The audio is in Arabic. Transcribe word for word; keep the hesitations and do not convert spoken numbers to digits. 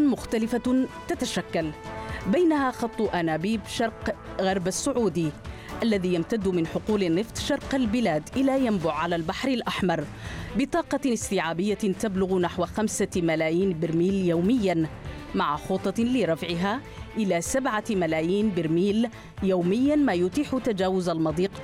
مختلفة تتشكل، بينها خط أنابيب شرق غرب السعودي الذي يمتد من حقول النفط شرق البلاد إلى ينبع على البحر الأحمر بطاقة استيعابية تبلغ نحو خمسة ملايين برميل يومياً، مع خطط لرفعها إلى سبعة ملايين برميل يومياً، ما يتيح تجاوز المضيق